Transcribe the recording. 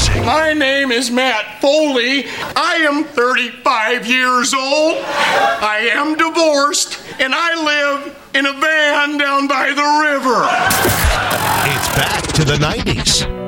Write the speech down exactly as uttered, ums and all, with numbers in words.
music. My name is Matt Foley. I am thirty-five years old. I am divorced, and I live in a van down by the river. It's back to the nineties.